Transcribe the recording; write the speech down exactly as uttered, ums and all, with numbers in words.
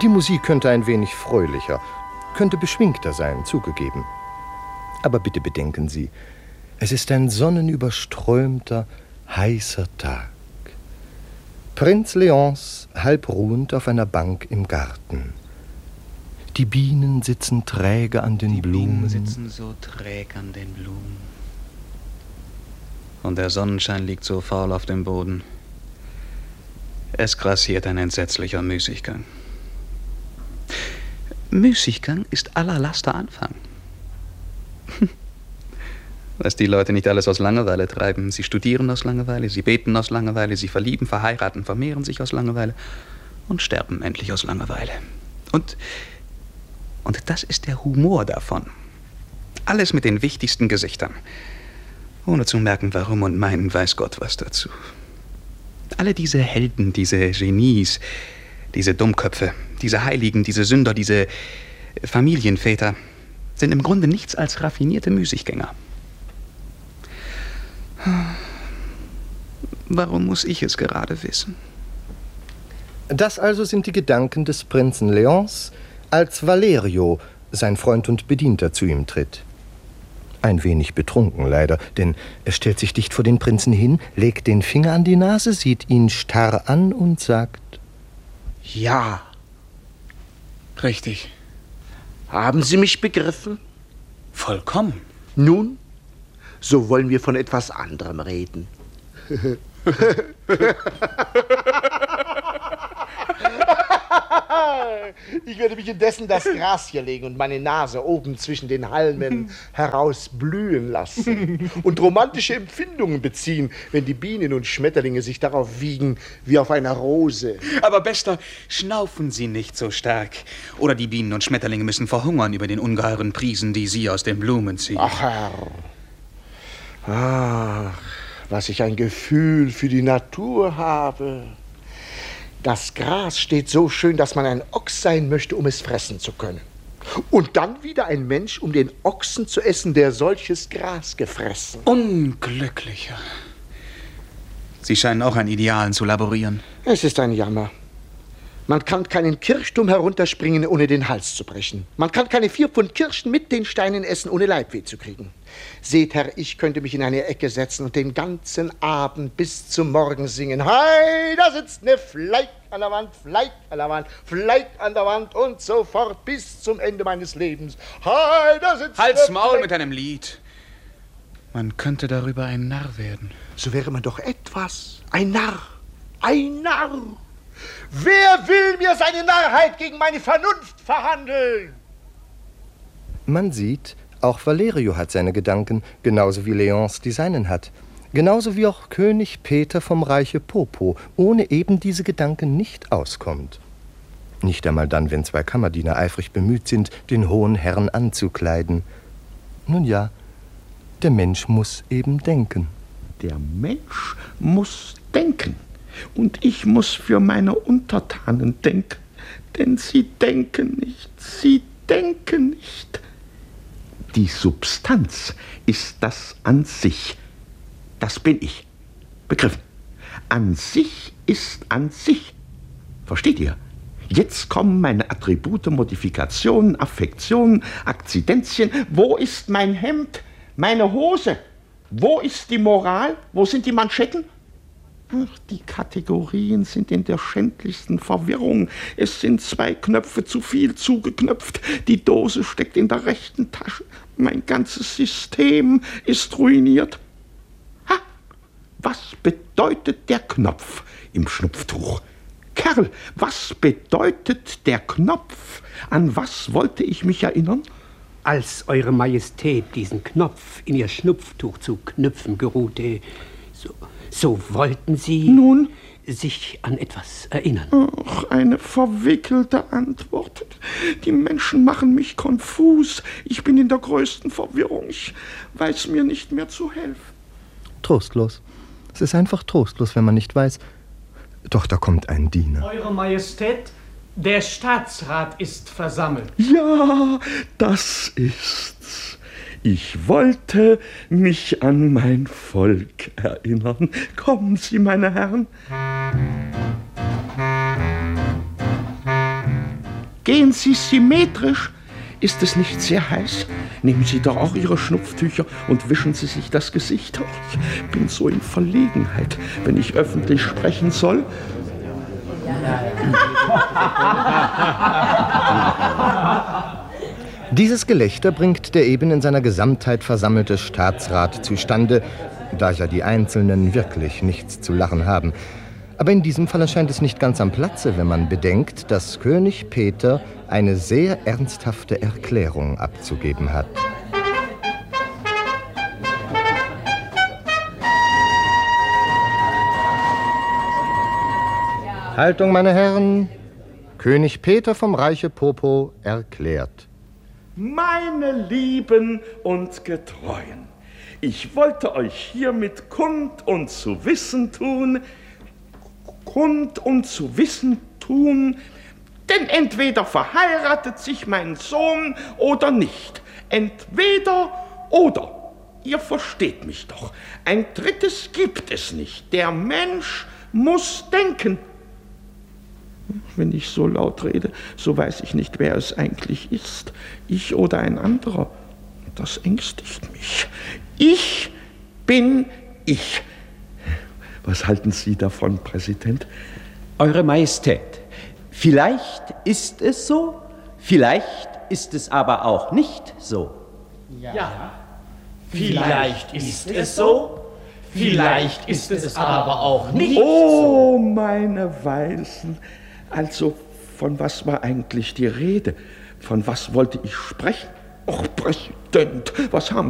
Die Musik könnte ein wenig fröhlicher, könnte beschwingter sein, zugegeben. Aber bitte bedenken Sie, es ist ein sonnenüberströmter, heißer Tag. Prinz Léonce halb ruhend auf einer Bank im Garten. Die Bienen sitzen träge an den Die Blumen. Bienen sitzen so träge an den Blumen. Und der Sonnenschein liegt so faul auf dem Boden. Es grassiert ein entsetzlicher Müßiggang. Müßiggang ist aller Laster Anfang. Was die Leute nicht alles aus Langeweile treiben. Sie studieren aus Langeweile, sie beten aus Langeweile, sie verlieben, verheiraten, vermehren sich aus Langeweile und sterben endlich aus Langeweile. Und, und das ist der Humor davon. Alles mit den wichtigsten Gesichtern. Ohne zu merken, warum und meinen, weiß Gott was dazu. Alle diese Helden, diese Genies, diese Dummköpfe, diese Heiligen, diese Sünder, diese Familienväter sind im Grunde nichts als raffinierte Müßiggänger. Warum muss ich es gerade wissen? Das also sind die Gedanken des Prinzen Léonce, als Valerio, sein Freund und Bedienter, zu ihm tritt. Ein wenig betrunken leider, denn er stellt sich dicht vor den Prinzen hin, legt den Finger an die Nase, sieht ihn starr an und sagt: Ja, richtig. Haben Sie mich begriffen? Vollkommen. Nun, so wollen wir von etwas anderem reden. Ich werde mich indessen das Gras hier legen und meine Nase oben zwischen den Halmen herausblühen lassen und romantische Empfindungen beziehen, wenn die Bienen und Schmetterlinge sich darauf wiegen wie auf einer Rose. Aber Bester, schnaufen Sie nicht so stark. Oder die Bienen und Schmetterlinge müssen verhungern über den ungeheuren Priesen, die Sie aus den Blumen ziehen. Ach, Herr. Ach, was ich ein Gefühl für die Natur habe. Das Gras steht so schön, dass man ein Ochs sein möchte, um es fressen zu können. Und dann wieder ein Mensch, um den Ochsen zu essen, der solches Gras gefressen. Unglücklicher. Sie scheinen auch an Idealen zu laborieren. Es ist ein Jammer. Man kann keinen Kirchturm herunterspringen, ohne den Hals zu brechen. Man kann keine vier Pfund Kirschen mit den Steinen essen, ohne Leibweh zu kriegen. Seht, Herr, ich könnte mich in eine Ecke setzen und den ganzen Abend bis zum Morgen singen. Hei, da sitzt eine Fleig an der Wand, Fleig an der Wand, Fleig an der Wand und so fort bis zum Ende meines Lebens. Hei, da sitzt Halt's eine Maul Fleig. mit einem Lied. Man könnte darüber ein Narr werden. So wäre man doch etwas. Ein Narr. Ein Narr. Wer will mir seine Narrheit gegen meine Vernunft verhandeln? Man sieht, auch Valerio hat seine Gedanken, genauso wie Léonce die seinen hat. Genauso wie auch König Peter vom Reiche Popo ohne eben diese Gedanken nicht auskommt. Nicht einmal dann, wenn zwei Kammerdiener eifrig bemüht sind, den hohen Herrn anzukleiden. Nun ja, der Mensch muss eben denken. Der Mensch muss denken. Und ich muss für meine Untertanen denken, denn sie denken nicht, sie denken nicht. Die Substanz ist das an sich. Das bin ich. Begriffen? An sich ist an sich. Versteht ihr? Jetzt kommen meine Attribute, Modifikationen, Affektionen, Akzidenzien. Wo ist mein Hemd? Meine Hose? Wo ist die Moral? Wo sind die Manschetten? Ach, die Kategorien sind in der schändlichsten Verwirrung. Es sind zwei Knöpfe zu viel zugeknöpft. Die Dose steckt in der rechten Tasche. Mein ganzes System ist ruiniert. Ha! Was bedeutet der Knopf im Schnupftuch? Kerl, was bedeutet der Knopf? An was wollte ich mich erinnern? Als Eure Majestät diesen Knopf in Ihr Schnupftuch zu knüpfen geruhte, so... So wollten Sie nun sich an etwas erinnern? Ach, eine verwickelte Antwort. Die Menschen machen mich konfus. Ich bin in der größten Verwirrung. Ich weiß mir nicht mehr zu helfen. Trostlos. Es ist einfach trostlos, wenn man nicht weiß. Doch da kommt ein Diener. Eure Majestät, der Staatsrat ist versammelt. Ja, das ist's. Ich wollte mich an mein Volk erinnern. Kommen Sie, meine Herren. Gehen Sie symmetrisch. Ist es nicht sehr heiß? Nehmen Sie doch auch Ihre Schnupftücher und wischen Sie sich das Gesicht. Oh, ich bin so in Verlegenheit, wenn ich öffentlich sprechen soll. Dieses Gelächter bringt der eben in seiner Gesamtheit versammelte Staatsrat zustande, da ja die Einzelnen wirklich nichts zu lachen haben. Aber in diesem Fall erscheint es nicht ganz am Platze, wenn man bedenkt, dass König Peter eine sehr ernsthafte Erklärung abzugeben hat. Haltung, meine Herren! König Peter vom Reiche Popo erklärt. Meine Lieben und Getreuen, ich wollte euch hiermit kund und zu wissen tun, kund und zu wissen tun, denn entweder verheiratet sich mein Sohn oder nicht. Entweder oder. Ihr versteht mich doch. Ein drittes gibt es nicht. Der Mensch muss denken. Wenn ich so laut rede, so weiß ich nicht, wer es eigentlich ist. Ich oder ein anderer. Das ängstigt mich. Ich bin ich. Was halten Sie davon, Präsident? Eure Majestät, vielleicht ist es so, vielleicht ist es aber auch nicht so. Ja, vielleicht ist es so, vielleicht ist es aber auch nicht so. Oh, meine Weisen. Also, von was war eigentlich die Rede? Von was wollte ich sprechen? Och, Präsident, was haben